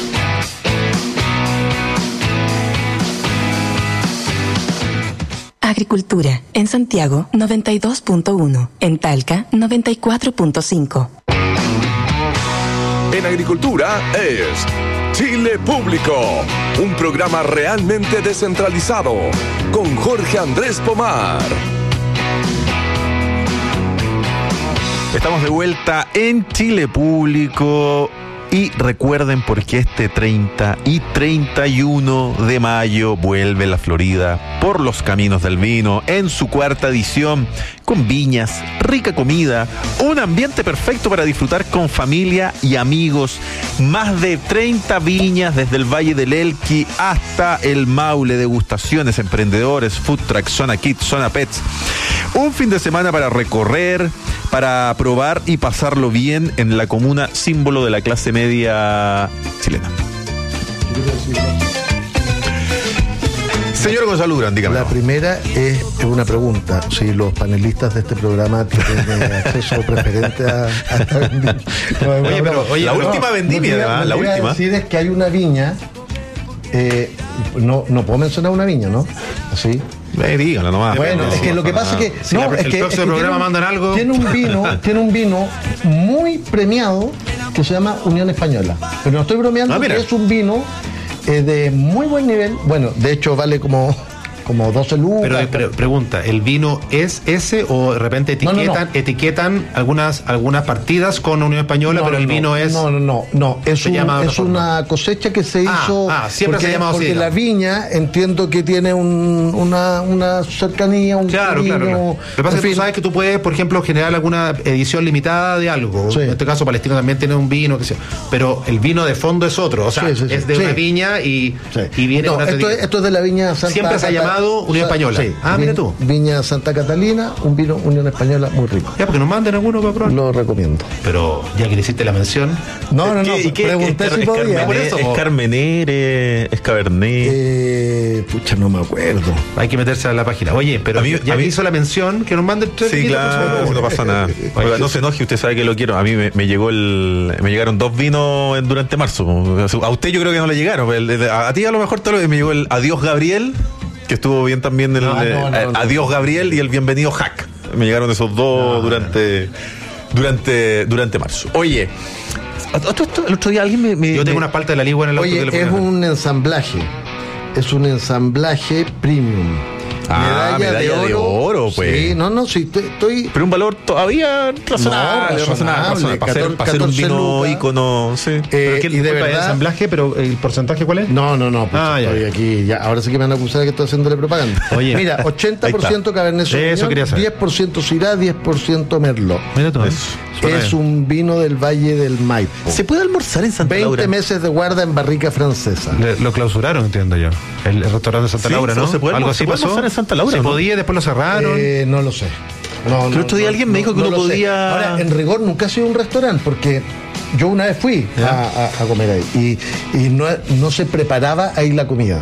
Agricultura, en Santiago noventa y dos punto uno, en Talca noventa y cuatro punto cinco. En Agricultura es Chile Público, un programa realmente descentralizado, con Jorge Andrés Pomar. Estamos de vuelta en Chile Público. Y recuerden porque este treinta y treinta y uno de mayo vuelve la Florida por los caminos del vino en su cuarta edición, con viñas, rica comida, un ambiente perfecto para disfrutar con familia y amigos. Más de treinta viñas desde el Valle del Elqui hasta el Maule, degustaciones, emprendedores, food truck, zona kids, zona pets. Un fin de semana para recorrer, para probar y pasarlo bien en la comuna símbolo de la clase media chilena. Señor Gonzalo Durán, dígame. La primera es una pregunta. Si los panelistas de este programa tienen acceso preferente a, a esta vendimia. No, oye, pero oye, la no, última vendimia, no, ¿verdad? La última. Lo que decir es que hay una viña. Eh, no, no puedo mencionar una viña, ¿no? Así. Eh, díganlo nomás. Bueno, no, es que lo que pasa es que, si no, la, es el que, próximo es que programa tiene, mandan algo. Tiene un vino, tiene un vino muy premiado que se llama Unión Española. Pero no estoy bromeando, ah, porque es un vino eh, de muy buen nivel. Bueno, de hecho vale como como doce lucas. Pero, pero pregunta, ¿el vino es ese o de repente etiquetan no, no, no. etiquetan algunas algunas partidas con Unión Española, no, pero el no, vino es no no no no es, un, es una cosecha que se ah, hizo ah, siempre porque, se ha llamado porque así, la viña entiendo que tiene un, una una cercanía, un claro, cariño, claro, claro. Lo que pasa es que tú sabes que tú puedes, por ejemplo, generar alguna edición limitada de algo. Sí. En este caso Palestina también tiene un vino que sea, pero el vino de fondo es otro, o sea, sí, sí, sí. es de sí. una viña y, sí. y viene no, con esto, es, esto es de la viña Santa siempre se ha llamado Unión Española. Sí, ah, mira tú. Viña Santa Catalina, un vino Unión Española muy rico. Ya, porque nos manden alguno para probar. Lo recomiendo. Pero ya que le hiciste la mención. No, no, no. ¿Qué, qué, pregunté es, si es podía. Carmener, ¿Es Carmener? ¿Es Cabernet? Eh, pucha, no me acuerdo. Hay que meterse a la página. Oye, pero a mí, ya a mí, que hizo la mención, que nos manden tres. Sí, claro, no, no pasa nada. Oiga, no se enoje, usted sabe que lo quiero. A mí me, me llegó el, me llegaron dos vinos durante marzo. A usted yo creo que no le llegaron. A, a ti a lo mejor te lo, me llegó el Adiós Gabriel, que estuvo bien también el no, no, no, eh, no, Adiós no. Gabriel y el Bienvenido Hack. Me llegaron esos dos no, durante, no. durante durante marzo. Oye, el otro día alguien me, me yo tengo me... una parte de la ligua en el auto. Oye, es un ensamblaje. Es un ensamblaje premium. Ah, medalla, medalla de, oro, de oro, pues. Sí, no, no, sí, estoy, estoy... Pero un valor todavía razonable, no, razonable, razonable para, catorce, ser, para ser un vino ícono, sí. Eh, pero ¿quién, y de verdad, el ensamblaje, pero el porcentaje cuál es? No, no, no, pues ah, estoy ya. aquí, ya, ahora sí que me van a acusar de que estoy haciéndole propaganda. Oye, mira, ochenta por ciento Cabernet Sauvignon, diez por ciento Syrah, diez por ciento Merlot. Mira tú. Eso. Es un vino del Valle del Maipo. ¿Se puede almorzar en Santa Laura? veinte meses de guarda en barrica francesa. Le, lo clausuraron, entiendo yo. El, el restaurante de Santa sí, Laura, ¿no? ¿Se puede, algo así ¿se puede pasó en Santa Laura? Se ¿no? podía, después lo cerraron. Eh, no lo sé. No, el otro día no, alguien no, me dijo que no, uno no podía. Sé. Ahora, en rigor nunca ha sido un restaurante, porque yo una vez fui a, a, a comer ahí y, y no, no se preparaba ahí la comida.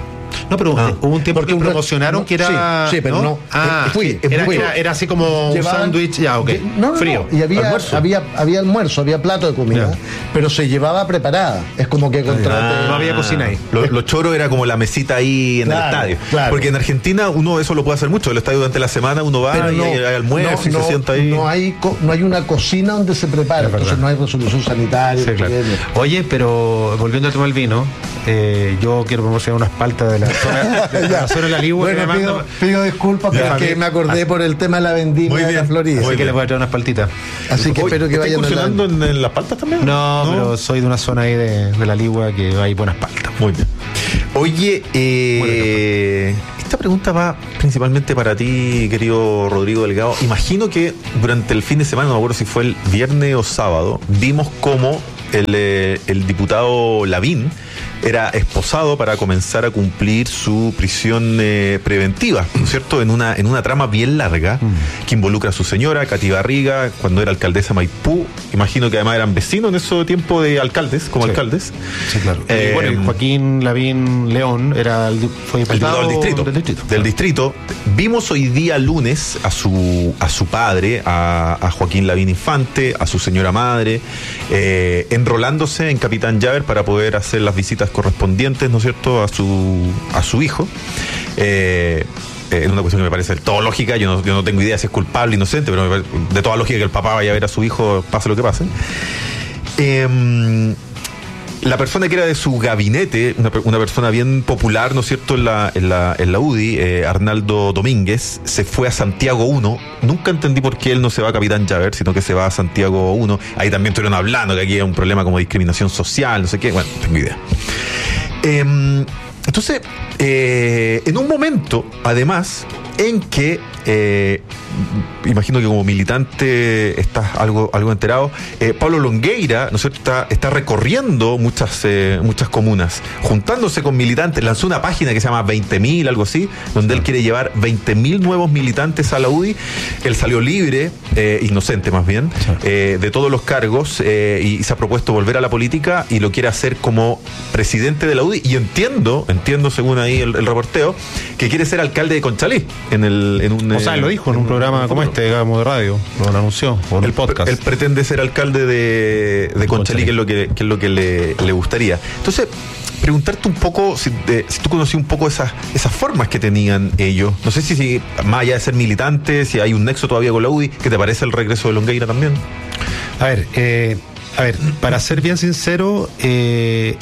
No, pero ah. hubo un tiempo que promocionaron no, que era. Sí, sí pero no. no ah, fui, era, fui. Era, era así como llevaban, un sándwich, ya, ok. No, no, frío. No, y había almuerzo. había había almuerzo, había plato de comida, yeah. pero se llevaba preparada. Es como que contraté. Ah, no había cocina ahí. Los lo choros era como la mesita ahí en claro, el estadio. Claro. Porque en Argentina uno eso lo puede hacer mucho. El estadio durante la semana uno va pero y no, hay, hay almuerzo no, y se no, sienta ahí. No hay, no hay una cocina donde se prepara, entonces no hay resolución sanitaria. Sí, claro. Oye, pero volviendo al tema del vino, eh, yo quiero promocionar unas paltas de la zona de la, zona de la Ligua. Bueno, pido, pido disculpas porque me acordé por el tema de la vendimia de la Florida. Así que les voy a traer unas paltitas. Así que espero que vayan incursionando en, en las paltas también. No, no, pero soy de una zona ahí de, de la Ligua que hay buenas paltas. Muy bien. Oye, eh, esta pregunta va principalmente para ti, querido Rodrigo Delgado. Imagino que durante el fin de semana, no me acuerdo si fue el viernes o sábado, vimos cómo el, eh, el diputado Lavín era esposado para comenzar a cumplir su prisión eh, preventiva, ¿no es cierto? En una, en una trama bien larga mm. que involucra a su señora, Katy Barriga, cuando era alcaldesa Maipú. Imagino que además eran vecinos en ese tiempo de alcaldes, como sí. alcaldes. Sí, claro. Eh, y bueno, Joaquín Lavín León era el, fue el diputado del distrito. Del distrito. Del distrito. Vimos hoy día lunes a su, a su padre, a, a Joaquín Lavín Infante, a su señora madre, eh, enrolándose en Capitán Llaver para poder hacer las visitas correspondientes, ¿no es cierto?, a su a su hijo. Eh, eh, es una cuestión que me parece todo lógica. Yo no, yo no tengo idea si es culpable o inocente, pero me parece, de toda lógica que el papá vaya a ver a su hijo, pase lo que pase. Eh, La persona que era de su gabinete, una, una persona bien popular, ¿no es cierto?, en la, en la, en la U D I, eh, Arnaldo Domínguez, se fue a Santiago uno. Nunca entendí por qué él no se va a Capitán Llaver, sino que se va a Santiago uno. Ahí también estuvieron hablando que aquí hay un problema como discriminación social, no sé qué. Bueno, no tengo idea. Eh, entonces, eh, en un momento, además, en que eh, imagino que como militante estás algo, algo enterado, eh, Pablo Longueira, ¿no es cierto?, está, está recorriendo muchas, eh, muchas comunas, juntándose con militantes. Lanzó una página que se llama veinte mil, algo así, donde él quiere llevar veinte mil nuevos militantes a la U D I. Él salió libre, eh, inocente más bien, eh, de todos los cargos, eh, y se ha propuesto volver a la política y lo quiere hacer como presidente de la U D I. Y entiendo, entiendo según ahí el, el reporteo, que quiere ser alcalde de Conchalí. En el, en un, o sea, él lo dijo en un programa en como este, digamos, de radio, lo anunció, o en el podcast. Él pretende ser alcalde de, de Conchalí, que es lo que, que, es lo que le, le gustaría. Entonces, preguntarte un poco si, de, si tú conocías un poco esas, esas formas que tenían ellos. No sé si, si más allá de ser militante, si hay un nexo todavía con la U D I. ¿Qué te parece el regreso de Longueira también? A ver, eh, a ver, para ser bien sincero, eh,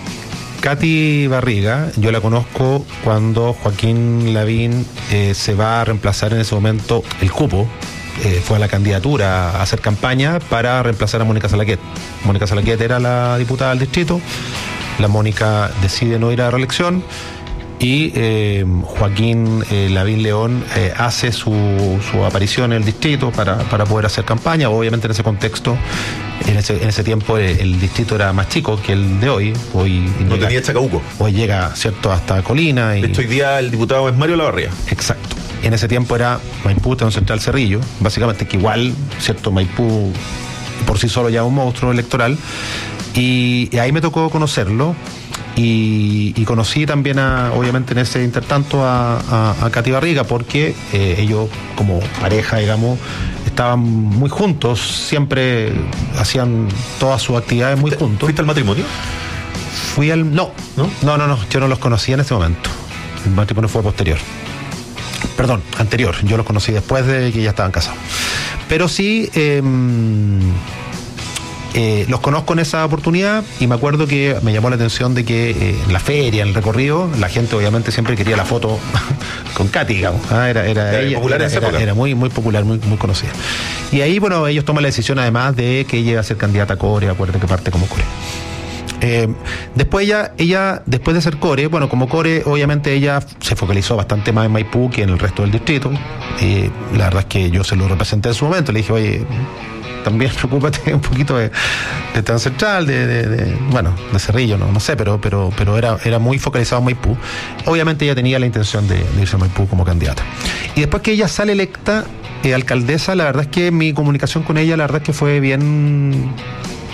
Katy Barriga, yo la conozco cuando Joaquín Lavín eh, se va a reemplazar en ese momento el cupo. Eh, fue a la candidatura a hacer campaña para reemplazar a Mónica Salaquet. Mónica Salaquet era la diputada del distrito. La Mónica decide no ir a reelección y eh, Joaquín eh, Lavín León eh, hace su, su aparición en el distrito para, para poder hacer campaña. Obviamente en ese contexto, en ese, en ese tiempo el, el distrito era más chico que el de hoy. Hoy no llega, tenía Chacabuco. Hoy llega, ¿cierto?, hasta Colina. Y, de hecho, hoy día el diputado es Mario Lavarría. Exacto. En ese tiempo era Maipú, un Central Cerrillo, básicamente, que igual, ¿cierto?, Maipú por sí solo ya un monstruo electoral. Y, y ahí me tocó conocerlo. Y, y conocí también, a, obviamente, en ese intertanto a, a, a Katy Barriga, porque eh, ellos, como pareja, digamos, estaban muy juntos, siempre hacían todas sus actividades muy juntos. ¿Fuiste al matrimonio? Fui al... No, no, no, no, no, yo no los conocía en ese momento. El matrimonio fue posterior. Perdón, anterior. Yo los conocí después de que ya estaban casados. Pero sí... Eh, Eh, los conozco en esa oportunidad y me acuerdo que me llamó la atención de que eh, en la feria, en el recorrido, la gente obviamente siempre quería la foto con Katy, digamos. Ah, era, era, era, ella, popular era, en esa era, era muy, muy popular, muy, muy conocida. Y ahí, bueno, ellos toman la decisión además de que ella iba a ser candidata a Core, acuérdate que parte como Core. Eh, después ella, ella, después de ser Core, bueno, como Core, obviamente ella se focalizó bastante más en Maipú que en el resto del distrito. Eh, la verdad es que yo se lo representé en su momento, le dije, oye, también preocúpate un poquito de, de Tan Central, de, de, de, bueno, de Cerrillo, no, no sé, pero, pero, pero era, era muy focalizado en Maipú. Obviamente ella tenía la intención de, de irse a Maipú como candidata. Y después que ella sale electa eh, alcaldesa, la verdad es que mi comunicación con ella, la verdad es que fue bien,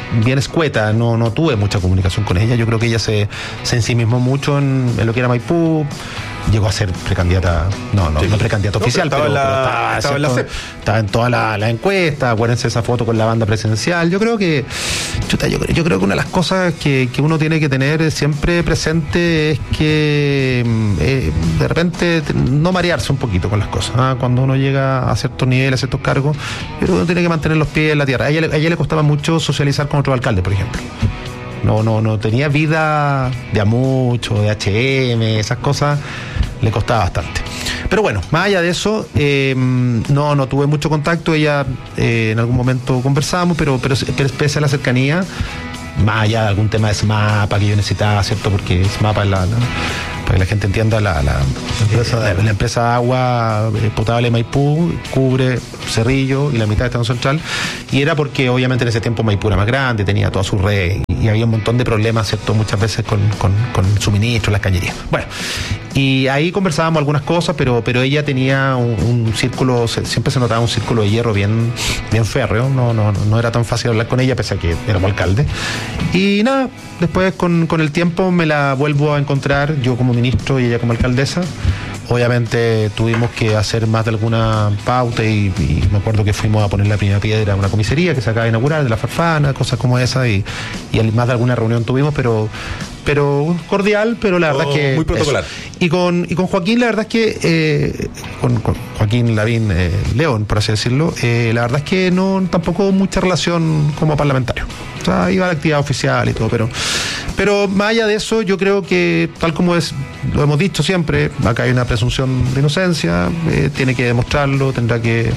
bien escueta, no, no tuve mucha comunicación con ella. Yo creo que ella se, se ensimismó mucho en, en lo que era Maipú. Llegó a ser precandidata, no, no, sí, no precandidata no, oficial, pero, pero, la, pero estaba, estaba, en la estaba en toda la, la encuesta. Acuérdense esa foto con la banda presidencial. Yo creo que chuta, yo, yo creo que una de las cosas que, que uno tiene que tener siempre presente es que eh, de repente no marearse un poquito con las cosas, ¿eh? Cuando uno llega a ciertos niveles, a ciertos cargos, pero uno tiene que mantener los pies en la tierra. A ella, a ella le costaba mucho socializar con otro alcalde, por ejemplo. No, no, no tenía vida de a mucho, de H M, esas cosas le costaba bastante. Pero bueno, más allá de eso, eh, no, no tuve mucho contacto. Ella eh, en algún momento conversamos, pero, pero, pero pese a la cercanía, más allá de algún tema de SMAPA que yo necesitaba, ¿cierto? Porque SMAPA es la, la para que la gente entienda, la, la, empresa, de, la, la empresa de agua potable Maipú cubre Cerrillo y la mitad de Estación Central, y era porque obviamente en ese tiempo Maipú era más grande, tenía toda su red y había un montón de problemas, ¿cierto? Muchas veces con, con, con suministro, las cañerías. Bueno, y ahí conversábamos algunas cosas, pero, pero ella tenía un, un círculo, siempre se notaba un círculo de hierro bien, bien férreo, no, no, no era tan fácil hablar con ella, pese a que éramos alcalde. Y nada, después con, con el tiempo me la vuelvo a encontrar, yo como ministro y ella como alcaldesa. Obviamente tuvimos que hacer más de alguna pauta y, y me acuerdo que fuimos a poner la primera piedra a una comisaría que se acaba de inaugurar, de la Farfana, cosas como esa, y, y más de alguna reunión tuvimos, pero pero cordial, pero la verdad oh, es que... Muy protocolar. Eso. Y con, y con Joaquín, la verdad es que, eh, con, con Joaquín Lavín eh, León, por así decirlo, eh, la verdad es que no tampoco mucha relación como parlamentario. O sea, iba a la actividad oficial y todo, pero... Pero más allá de eso, yo creo que, tal como es, lo hemos dicho siempre, acá hay una presunción de inocencia, eh, tiene que demostrarlo, tendrá que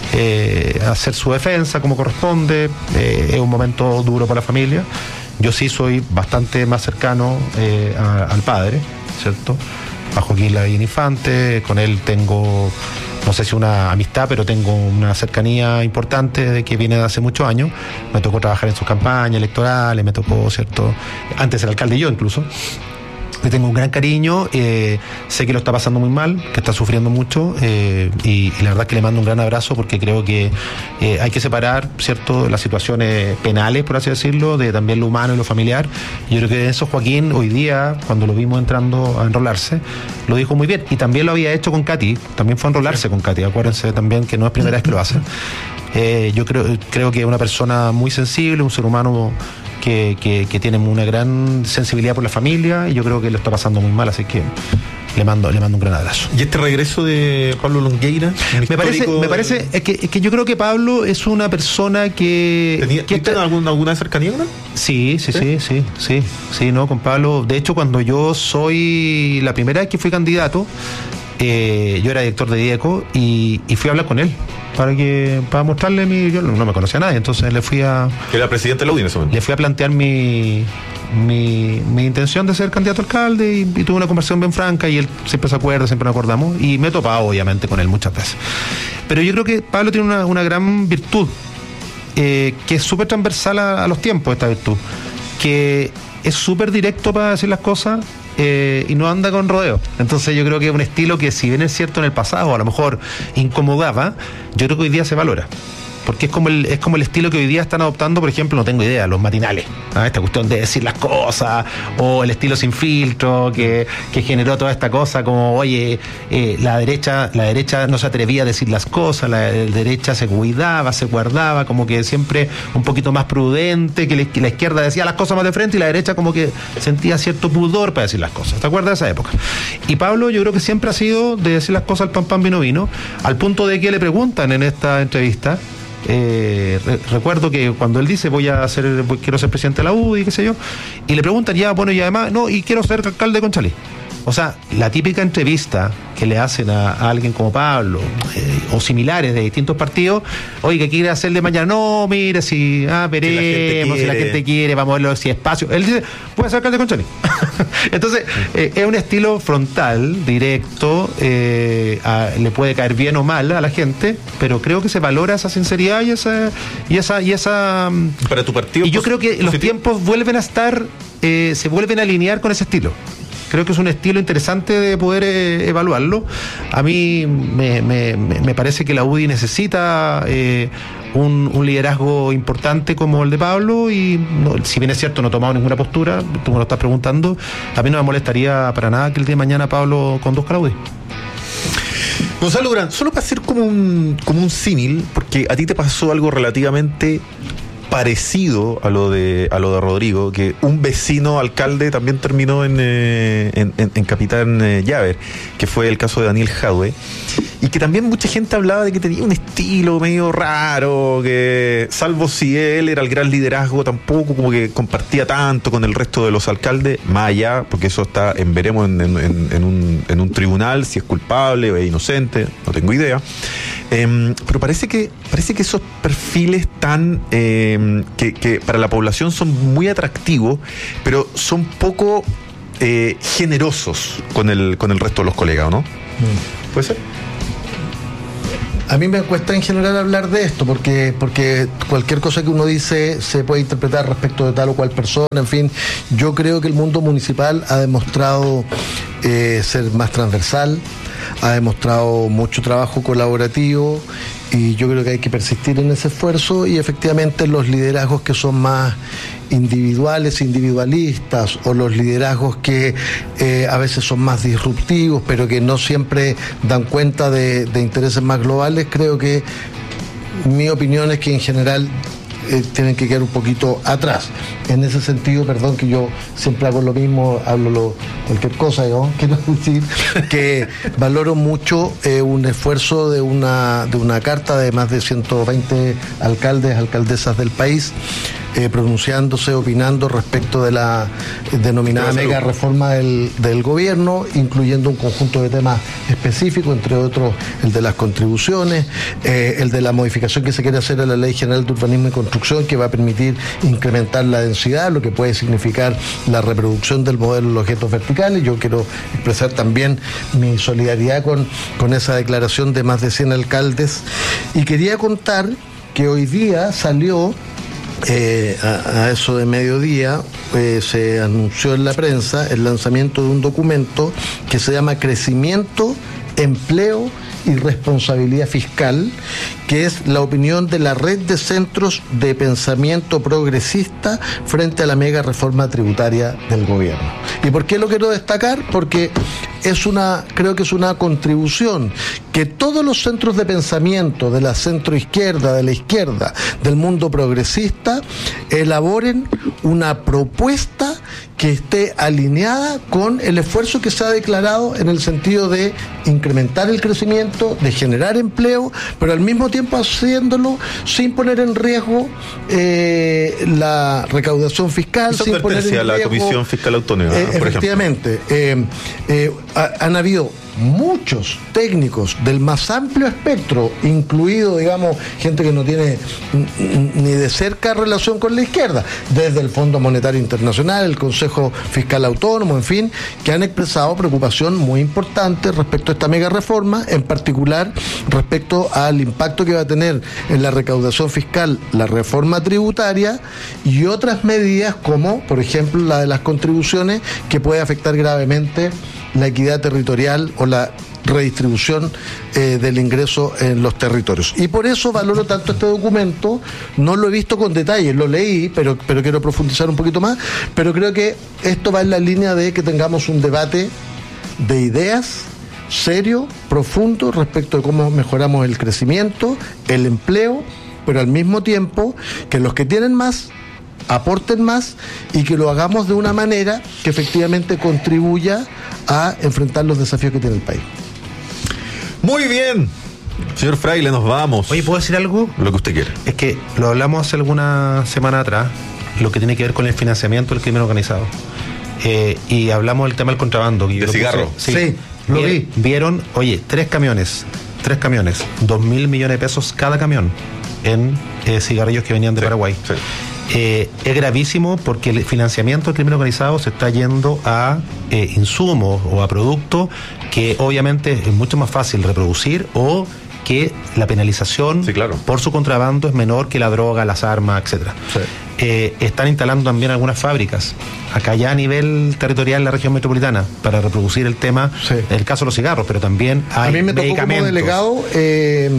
eh, hacer su defensa como corresponde, eh, es un momento duro para la familia. Yo sí soy bastante más cercano eh, a, al padre, ¿cierto? A Joaquín Lavín Infante, con él tengo, no sé si una amistad, pero tengo una cercanía importante de que viene de hace muchos años. Me tocó trabajar en sus campañas electorales, me tocó, ¿cierto? Antes era alcalde yo incluso. Le tengo un gran cariño, eh, sé que lo está pasando muy mal, que está sufriendo mucho, eh, y, y la verdad es que le mando un gran abrazo porque creo que eh, hay que separar, ¿cierto?, las situaciones penales, por así decirlo, de también lo humano y lo familiar. Yo creo que eso Joaquín hoy día, cuando lo vimos entrando a enrolarse, lo dijo muy bien, y también lo había hecho con Katy, también fue a enrolarse con Katy, acuérdense también que no es primera vez que lo hace. Eh, yo creo, creo que es una persona muy sensible, un ser humano que, que, que tiene una gran sensibilidad por la familia, y yo creo que lo está pasando muy mal, así que le mando, le mando un gran abrazo. ¿Y este regreso de Pablo Longueira? Me parece, me parece es que, es que yo creo que Pablo es una persona que... ¿Tenía, que está, alguna, alguna cercanía con él? Sí, sí, sí, sí, sí, sí, sí, no, con Pablo. De hecho, cuando yo soy, la primera vez que fui candidato, eh, yo era director de DIECO y, y fui a hablar con él. Para que para mostrarle mi... Yo no me conocía a nadie, entonces le fui a... Era presidente de la U D I en ese momento. Le fui a plantear mi, mi, mi intención de ser candidato a alcalde y, y tuve una conversación bien franca y él siempre se acuerda, siempre nos acordamos, y me he topado obviamente con él muchas veces. Pero yo creo que Pablo tiene una, una gran virtud, eh, que es súper transversal a, a los tiempos, esta virtud, que es súper directo para decir las cosas. Eh, y no anda con rodeo. Entonces yo creo que es un estilo que, si bien es cierto en el pasado a lo mejor incomodaba, yo creo que hoy día se valora. Porque es como el, es como el estilo que hoy día están adoptando, por ejemplo, no tengo idea, los matinales, ¿ah? Esta cuestión de decir las cosas, o el estilo sin filtro que, que generó toda esta cosa como, oye, eh, la derecha la derecha no se atrevía a decir las cosas, la, la derecha se cuidaba, se guardaba, como que siempre un poquito más prudente, que la, que la izquierda decía las cosas más de frente y la derecha como que sentía cierto pudor para decir las cosas. ¿Te acuerdas de esa época? Y Pablo yo creo que siempre ha sido de decir las cosas al pan pan vino vino, al punto de que le preguntan en esta entrevista. Eh, re- recuerdo que cuando él dice voy a ser, voy, quiero ser presidente de la U D I, qué sé yo, y le preguntan ya, bueno, y además, no, y quiero ser alcalde de Conchalí. O sea, la típica entrevista que le hacen a, a alguien como Pablo, eh, o similares de distintos partidos, oye, ¿qué quiere hacerle mañana? No, mire, si, ah, veremos, si la, si la gente quiere, vamos a verlo, si espacio. Él dice, voy a ser alcalde de Conchalí. Entonces, eh, es un estilo frontal, directo, eh, a, le puede caer bien o mal a la gente, pero creo que se valora esa sinceridad y esa, y esa, y esa. Para tu partido. Y yo creo que los tiempos vuelven a estar, eh, se vuelven a alinear con ese estilo. creo que es un estilo interesante de poder eh, evaluarlo. A mí me, me, me parece que la U D I necesita eh, un, un liderazgo importante como el de Pablo, y no, si bien es cierto no ha tomado ninguna postura, tú me lo estás preguntando, a mí no me molestaría para nada que el día de mañana Pablo conduzca la U D I. Gonzalo Durán, solo para hacer como un como un símil, porque a ti te pasó algo relativamente parecido a lo de a lo de Rodrigo, que un vecino alcalde también terminó en, eh, en, en, en Capitán eh, Llaver, que fue el caso de Daniel Jadwe, y que también mucha gente hablaba de que tenía un estilo medio raro, que salvo si él era el gran liderazgo, tampoco como que compartía tanto con el resto de los alcaldes, más allá, porque eso está en veremos en, en, en, un, en un tribunal, si es culpable o es inocente, no tengo idea. Eh, pero parece que parece que esos perfiles tan eh, que, que para la población son muy atractivos, pero son poco eh, generosos con el con el resto de los colegas, ¿no? Mm. ¿Puede ser? A mí me cuesta en general hablar de esto, porque porque cualquier cosa que uno dice se puede interpretar respecto de tal o cual persona, en fin. Yo creo que el mundo municipal ha demostrado eh, ser más transversal, ha demostrado mucho trabajo colaborativo, y yo creo que hay que persistir en ese esfuerzo, y efectivamente los liderazgos que son más individuales, individualistas, o los liderazgos que eh, a veces son más disruptivos, pero que no siempre dan cuenta de, de intereses más globales, creo que mi opinión es que en general eh, tienen que quedar un poquito atrás. En ese sentido, perdón que yo siempre hago lo mismo, hablo lo, cualquier cosa, ¿no? Quiero decir que valoro mucho eh, un esfuerzo de una, de una carta de más de ciento veinte alcaldes, alcaldesas del país, eh, pronunciándose, opinando respecto de la denominada mega reforma del, del gobierno, incluyendo un conjunto de temas específicos, entre otros el de las contribuciones, eh, el de la modificación que se quiere hacer a la Ley General de Urbanismo y Construcción, que va a permitir incrementar la densidad, lo que puede significar la reproducción del modelo de los objetos verticales. Yo quiero expresar también mi solidaridad con, con esa declaración de más de cien alcaldes, y quería contar que hoy día salió Eh, a, a eso de mediodía, eh, se anunció en la prensa el lanzamiento de un documento que se llama Crecimiento, Empleo y Responsabilidad Fiscal, que es la opinión de la red de centros de pensamiento progresista frente a la mega reforma tributaria del gobierno. ¿Y por qué lo quiero destacar? Porque es una, creo que es una contribución que todos los centros de pensamiento de la centroizquierda, de la izquierda, del mundo progresista, elaboren una propuesta que esté alineada con el esfuerzo que se ha declarado en el sentido de incrementar el crecimiento, de generar empleo, pero al mismo tiempo haciéndolo sin poner en riesgo eh, la recaudación fiscal, Eso sin poner en riesgo a la Comisión Fiscal Autónoma, eh, por efectivamente, eh, eh, ha, han habido muchos técnicos del más amplio espectro, incluido, digamos, gente que no tiene ni de cerca relación con la izquierda, desde el Fondo Monetario Internacional, el Consejo Fiscal Autónomo, en fin, que han expresado preocupación muy importante respecto a esta mega reforma, en particular respecto al impacto que va a tener en la recaudación fiscal la reforma tributaria y otras medidas como, por ejemplo, la de las contribuciones, que puede afectar gravemente la equidad territorial o la redistribución eh, del ingreso en los territorios. Y por eso valoro tanto este documento. No lo he visto con detalle, lo leí, pero, pero quiero profundizar un poquito más, pero creo que esto va en la línea de que tengamos un debate de ideas serio, profundo, respecto de cómo mejoramos el crecimiento, el empleo, pero al mismo tiempo que los que tienen más aporten más, y que lo hagamos de una manera que efectivamente contribuya a enfrentar los desafíos que tiene el país. Muy bien, señor Fraile, nos vamos. Oye, ¿puedo decir algo? Lo que usted quiera. Es que lo hablamos hace alguna semana atrás, lo que tiene que ver con el financiamiento del crimen organizado. Eh, y hablamos del tema del contrabando. ¿De cigarro? Sí, sí, lo vi. Vieron, oye, tres camiones, tres camiones, dos mil millones de pesos cada camión en eh, cigarrillos que venían de sí, Paraguay. Sí. Eh, es gravísimo porque el financiamiento del crimen organizado se está yendo a eh, insumos o a productos que obviamente es mucho más fácil reproducir o que la penalización sí, claro. por su contrabando es menor que la droga, las armas, etcétera. Sí. Eh, están instalando también algunas fábricas acá ya a nivel territorial en la región metropolitana para reproducir el tema, sí. el caso de los cigarros, pero también hay a mí me tocó medicamentos. Como delegado eh,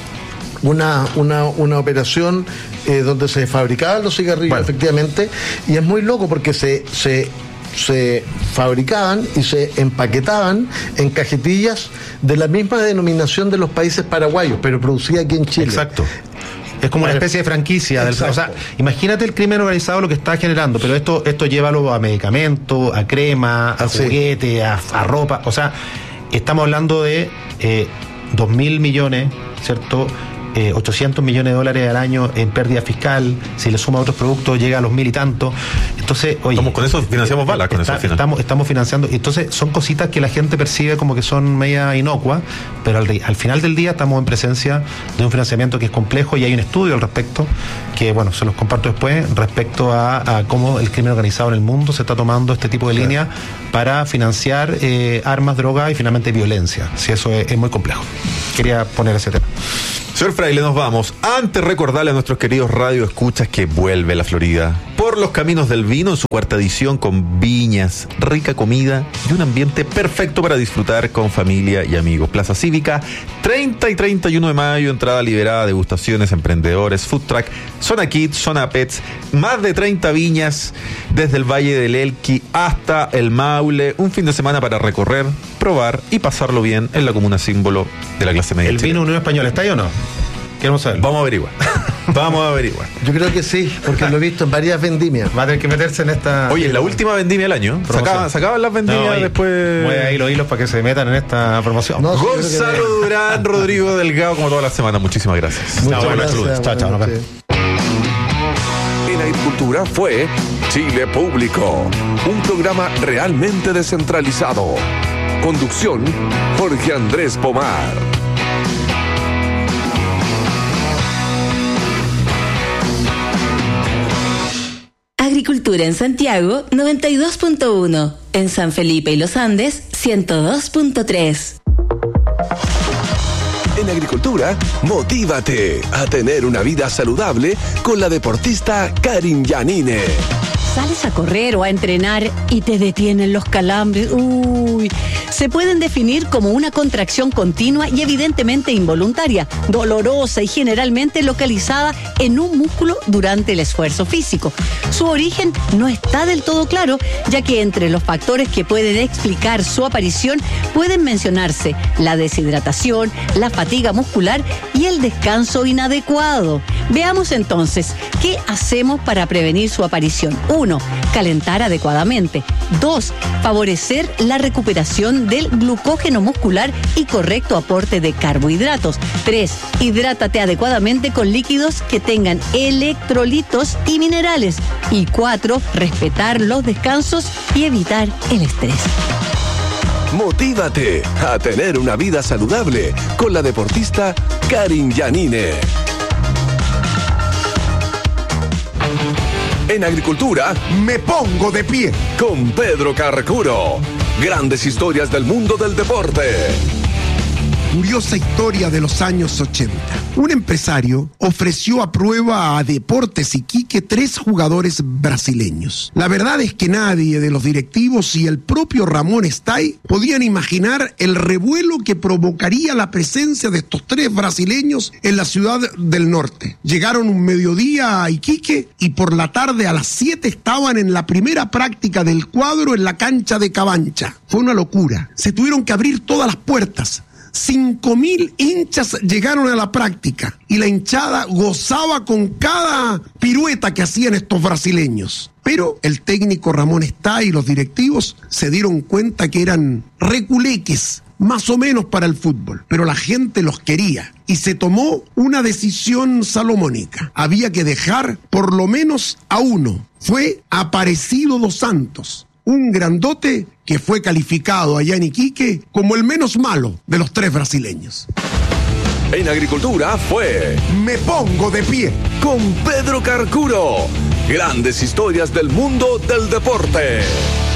una, una, una operación eh, donde se fabricaban los cigarrillos, bueno. efectivamente, y es muy loco porque se, se, se fabricaban y se empaquetaban en cajetillas de la misma denominación de los países paraguayos, pero producida aquí en Chile. Exacto. Es como una especie de franquicia. Del, o sea, imagínate el crimen organizado lo que está generando, pero esto esto llévalo a medicamentos, a crema, a sí. juguete, a, a ropa. O sea, estamos hablando de eh, dos mil millones, ¿cierto? Eh, ochocientos millones de dólares al año en pérdida fiscal. Si le suma otros productos llega a los mil y tantos. Entonces, oye, estamos con eso financiamos balas está, con eso al final. Estamos, estamos financiando. Entonces son cositas que la gente percibe como que son media inocuas, pero al, al final del día estamos en presencia de un financiamiento que es complejo y hay un estudio al respecto que, bueno, se los comparto después respecto a, a cómo el crimen organizado en el mundo se está tomando este tipo de sí. líneas para financiar eh, armas, drogas y finalmente violencia. Si eso es, es muy complejo. Quería poner ese tema. Señor Fraile, nos vamos. Antes recordarle a nuestros queridos radioescuchas que vuelve la Florida por los caminos del vino en su cuarta edición con viñas, rica comida y un ambiente perfecto para disfrutar con familia y amigos. Plaza Cívica, treinta y treinta y uno de mayo, entrada liberada, degustaciones, emprendedores, food truck, zona kids, zona pets, más de treinta viñas desde el Valle del Elqui hasta el Maule. Un fin de semana para recorrer, probar y pasarlo bien en la comuna símbolo de la clase media. ¿El vino Unión Española está ahí o no? Queremos saber. Vamos a averiguar. Vamos a averiguar. Yo creo que sí, porque lo he visto en varias vendimias. Va a tener que meterse en esta. Oye, es la última vendimia del año. Sacaban, sacaban las vendimias no, después. Mueve ahí los hilos para que se metan en esta promoción. No, Gonzalo que... Durán, Rodrigo Delgado, como todas las semanas. Muchísimas gracias. Muchas chao, gracias. Buenas chao, chao. Noches. En Agricultura fue Chile Público, un programa realmente descentralizado. Conducción, Jorge Andrés Pomar. Agricultura en Santiago, noventa y dos punto uno. En San Felipe y Los Andes, ciento dos punto tres. En Agricultura, motívate a tener una vida saludable con la deportista Karin Yanine. Sales a correr o a entrenar y te detienen los calambres. Uy, se pueden definir como una contracción continua y evidentemente involuntaria, dolorosa y generalmente localizada en un músculo durante el esfuerzo físico. Su origen no está del todo claro, ya que entre los factores que pueden explicar su aparición pueden mencionarse la deshidratación, la fatiga muscular y el descanso inadecuado. Veamos entonces, ¿qué hacemos para prevenir su aparición? Uno, calentar adecuadamente. Dos, favorecer la recuperación del glucógeno muscular y correcto aporte de carbohidratos. Tres, hidrátate adecuadamente con líquidos que tengan electrolitos y minerales. Y cuatro, respetar los descansos y evitar el estrés. Motívate a tener una vida saludable con la deportista Karin Yanine. En Agricultura, me pongo de pie con Pedro Carcuro. Grandes historias del mundo del deporte. Curiosa historia de los años ochenta. Un empresario ofreció a prueba a Deportes Iquique tres jugadores brasileños. La verdad es que nadie de los directivos y el propio Ramón Estay podían imaginar el revuelo que provocaría la presencia de estos tres brasileños en la ciudad del norte. Llegaron un mediodía a Iquique y por la tarde a las siete estaban en la primera práctica del cuadro en la cancha de Cabancha. Fue una locura. Se tuvieron que abrir todas las puertas. Cinco mil hinchas llegaron a la práctica y la hinchada gozaba con cada pirueta que hacían estos brasileños. Pero el técnico Ramón Estay y los directivos se dieron cuenta que eran reculeques, más o menos para el fútbol, pero la gente los quería y se tomó una decisión salomónica. Había que dejar por lo menos a uno. Fue Aparecido dos Santos, un grandote que fue calificado allá en Iquique como el menos malo de los tres brasileños. En Agricultura fue Me Pongo de Pie con Pedro Carcuro. Grandes historias del mundo del deporte.